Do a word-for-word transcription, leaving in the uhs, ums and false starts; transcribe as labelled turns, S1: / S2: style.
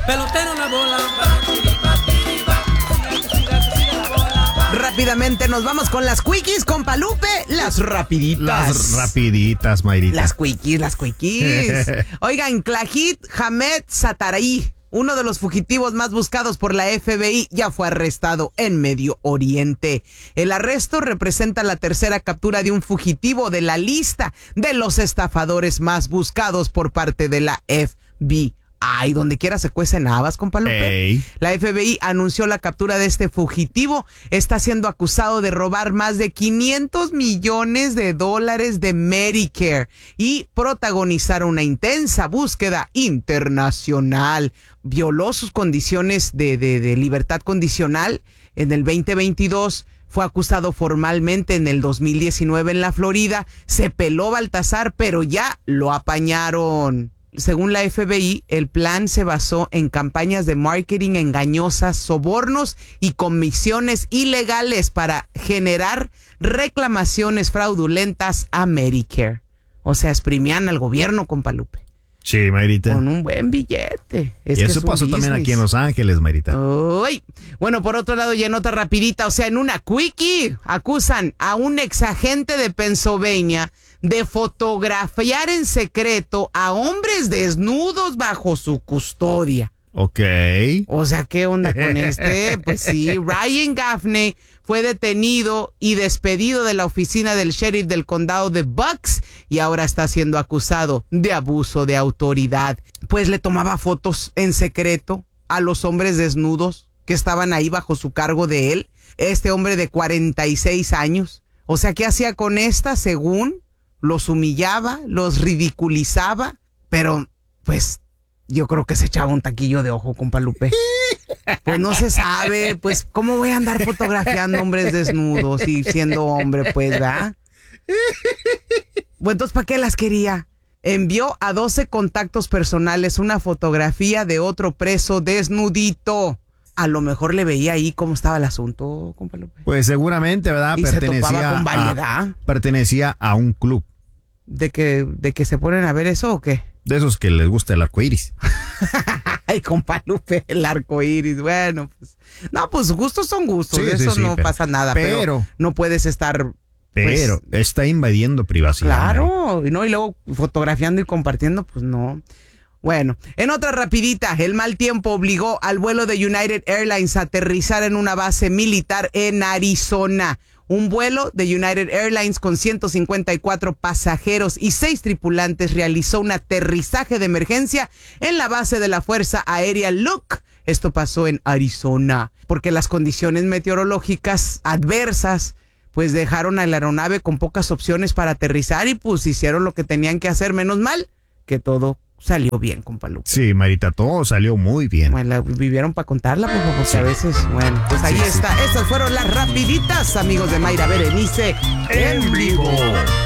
S1: pelotero la bola.
S2: Rápidamente nos vamos con las quickies, compa Lupe. Las rapiditas.
S3: Las rapiditas, Mayrita.
S2: Las quickies, las quickies. Oigan, Clahid Hamed Satarai, uno de los fugitivos más buscados por la F B I, ya fue arrestado en Medio Oriente. El arresto representa la tercera captura de un fugitivo de la lista de los estafadores más buscados por parte de la F B I. Ay, donde quiera se cuecen habas, compa Lupe.
S3: Ey.
S2: La F B I anunció la captura de este fugitivo. Está siendo acusado de robar más de quinientos millones de dólares de Medicare y protagonizar una intensa búsqueda internacional. Violó sus condiciones de, de, de libertad condicional en el veinte veintidós. Fue acusado formalmente en el dos mil diecinueve en la Florida. Se peló Baltasar, pero ya lo apañaron. Según la F B I, el plan se basó en campañas de marketing engañosas, sobornos y comisiones ilegales para generar reclamaciones fraudulentas a Medicare. O sea, exprimían al gobierno, compa Lupe.
S3: Sí, Mayrita.
S2: Con un buen billete. Es
S3: y
S2: que
S3: eso
S2: es un
S3: pasó también
S2: business.
S3: aquí en Los Ángeles, Mayrita.
S2: Uy. Bueno, por otro lado, y en otra rapidita, o sea, en una quickie, acusan a un exagente de Pennsylvania de fotografiar en secreto a hombres desnudos bajo su custodia.
S3: Ok.
S2: O sea, ¿qué onda con este? Pues sí, Ryan Gaffney fue detenido y despedido de la oficina del sheriff del condado de Bucks y ahora está siendo acusado de abuso de autoridad. Pues le tomaba fotos en secreto a los hombres desnudos que estaban ahí bajo su cargo de él. Este hombre de cuarenta y seis años. O sea, ¿qué hacía con esta? Según los humillaba, los ridiculizaba, pero pues yo creo que se echaba un taquillo de ojo, compa Lupe. Pues no se sabe, pues ¿cómo voy a andar fotografiando hombres desnudos y siendo hombre, pues, ¿verdad? Bueno, entonces, ¿para qué las quería? Envió a doce contactos personales una fotografía de otro preso desnudito. A lo mejor le veía ahí cómo estaba el asunto, compa Lupe.
S3: Pues seguramente, ¿verdad?
S2: Y
S3: pertenecía
S2: se topaba con variedad.
S3: A, pertenecía a un club.
S2: ¿De que, de que se ponen a ver eso o qué?
S3: De esos que les gusta el arco iris.
S2: Ay, compa Lupe, el arco iris. Bueno, pues. No, pues gustos son gustos.
S3: Sí,
S2: de
S3: sí,
S2: eso
S3: sí,
S2: no
S3: pero-
S2: pasa nada. Pero,
S3: pero-
S2: no puedes estar.
S3: Pero
S2: pues,
S3: está invadiendo privacidad.
S2: claro, y no, y luego fotografiando y compartiendo, pues no. Bueno, en otra rapidita, el mal tiempo obligó al vuelo de United Airlines a aterrizar en una base militar en Arizona. Un vuelo de United Airlines con ciento cincuenta y cuatro pasajeros y seis tripulantes realizó un aterrizaje de emergencia en la base de la Fuerza Aérea Luke. Esto pasó en Arizona, porque las condiciones meteorológicas adversas pues dejaron a la aeronave con pocas opciones para aterrizar y pues hicieron lo que tenían que hacer. Menos mal que todo salió bien, compa Lupe.
S3: Sí, Marita, todo salió muy bien.
S2: Bueno, la vivieron para contarla, pues, porque sí. A veces, bueno, pues ahí
S3: Sí, sí.
S2: está. Estas fueron las rapiditas, amigos de Mayra Berenice en vivo.